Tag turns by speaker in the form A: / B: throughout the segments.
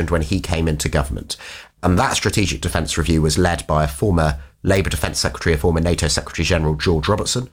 A: commissioned when he came into government. And that strategic defence review was led by a former Labour Defence Secretary, a former NATO Secretary General, Lord Robertson.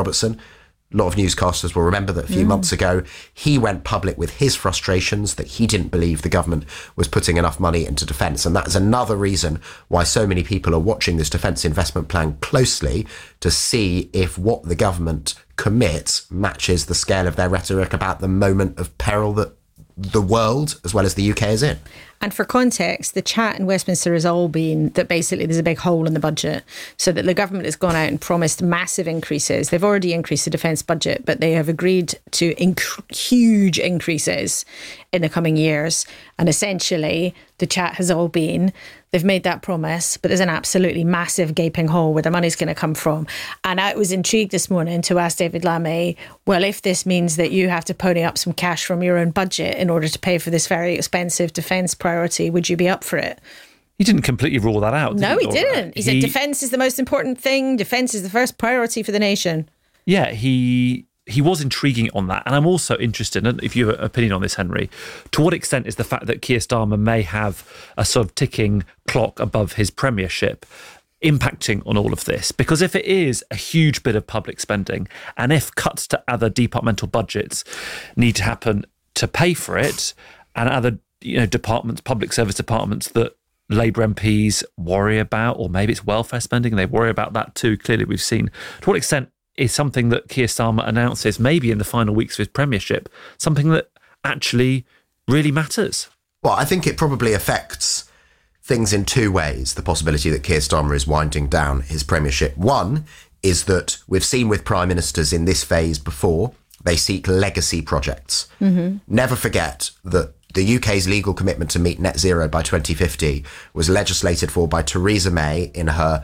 A: A lot of newscasters will remember that a few months ago, he went public with his frustrations that he didn't believe the government was putting enough money into defence. And that is another reason why so many people are watching this defence investment plan closely to see if what the government commits matches the scale of their rhetoric about the moment of peril that the world, as well as the UK, is in.
B: And for context, the chat in Westminster has all been that basically there's a big hole in the budget, so that the government has gone out and promised massive increases. They've already increased the defence budget, but they have agreed to huge increases in the coming years. And essentially, the chat has all been, they've made that promise, but there's an absolutely massive gaping hole where the money's going to come from. And I was intrigued this morning to ask David Lammy, well, if this means that you have to pony up some cash from your own budget in order to pay for this very expensive defence priority, would you be up for it?
C: He didn't completely rule that out.
B: No, he didn't. He said defence is the most important thing. Defence is the first priority for the nation.
C: Yeah, he was intriguing on that. And I'm also interested, and if you have an opinion on this, Henry, to what extent is the fact that Keir Starmer may have a sort of ticking clock above his premiership impacting on all of this? Because if it is a huge bit of public spending, and if cuts to other departmental budgets need to happen to pay for it, and other departments, public service departments that Labour MPs worry about, or maybe it's welfare spending, and they worry about that too, clearly we've seen, to what extent is something that Keir Starmer announces maybe in the final weeks of his premiership something that actually really matters?
A: Well, I think it probably affects things in two ways, the possibility that Keir Starmer is winding down his premiership. One is that we've seen with prime ministers in this phase before, they seek legacy projects. Never forget that the UK's legal commitment to meet net zero by 2050 was legislated for by Theresa May in her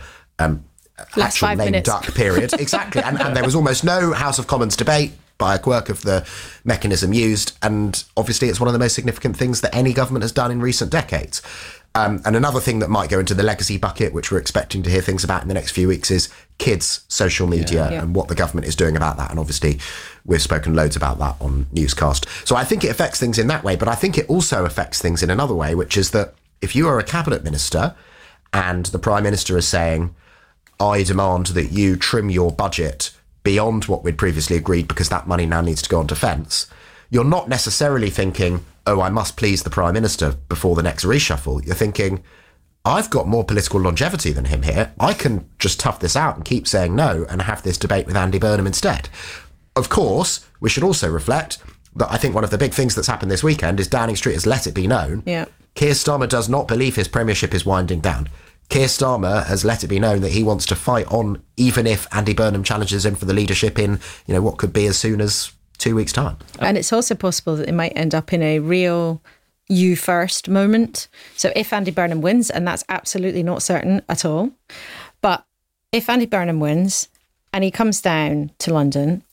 A: actual lame duck period. Exactly. And there was almost no House of Commons debate by a quirk of the mechanism used. And obviously it's one of the most significant things that any government has done in recent decades. And another thing that might go into the legacy bucket, which we're expecting to hear things about in the next few weeks, is kids' social media and what the government is doing about that. And obviously we've spoken loads about that on Newscast. So I think it affects things in that way, but I think it also affects things in another way, which is that if you are a cabinet minister and the Prime Minister is saying, I demand that you trim your budget beyond what we'd previously agreed because that money now needs to go on defence, you're not necessarily thinking, oh, I must please the Prime Minister before the next reshuffle. You're thinking, I've got more political longevity than him here. I can just tough this out and keep saying no and have this debate with Andy Burnham instead. Of course, we should also reflect that I think one of the big things that's happened this weekend is Downing Street has let it be known. Keir Starmer does not believe his premiership is winding down. Keir Starmer has let it be known that he wants to fight on, even if Andy Burnham challenges him for the leadership in, what could be as soon as 2 weeks' time.
B: And it's also possible that it might end up in a real you first moment. So if Andy Burnham wins, and that's absolutely not certain at all, but if Andy Burnham wins and he comes down to London,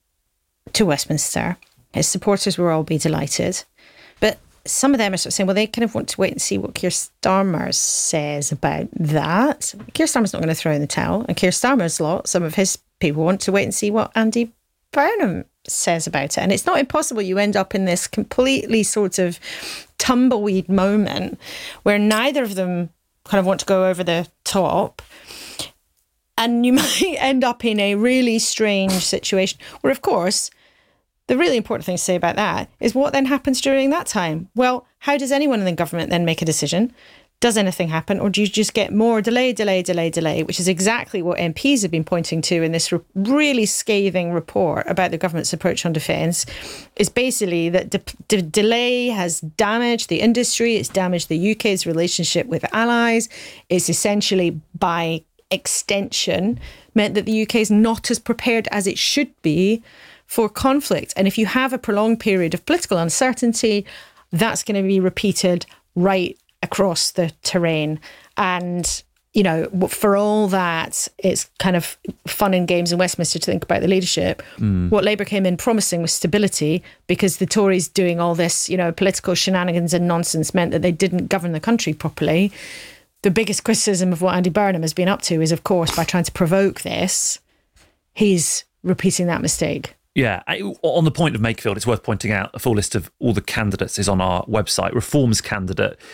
B: to Westminster, his supporters will all be delighted. But some of them are sort of saying, well, they kind of want to wait and see what Keir Starmer says about that. Keir Starmer's not going to throw in the towel. And Keir Starmer's lot, some of his people want to wait and see what Andy Burnham says about it. And it's not impossible you end up in this completely sort of tumbleweed moment where neither of them kind of want to go over the top. And you might end up in a really strange situation where, of course, the really important thing to say about that is what then happens during that time. Well, how does anyone in the government then make a decision? Does anything happen? Or do you just get more delay, which is exactly what MPs have been pointing to in this really scathing report about the government's approach on defence, is basically that the delay has damaged the industry, it's damaged the UK's relationship with allies, it's essentially by extension meant that the UK is not as prepared as it should be for conflict. And if you have a prolonged period of political uncertainty, that's going to be repeated right across the terrain. And, for all that, it's kind of fun and games in Westminster to think about the leadership. What Labour came in promising was stability, because the Tories doing all this, political shenanigans and nonsense meant that they didn't govern the country properly. The biggest criticism of what Andy Burnham has been up to is, of course, by trying to provoke this, he's repeating that mistake.
C: Yeah, on the point of Makefield, it's worth pointing out a full list of all the candidates is on our website. Reform's candidate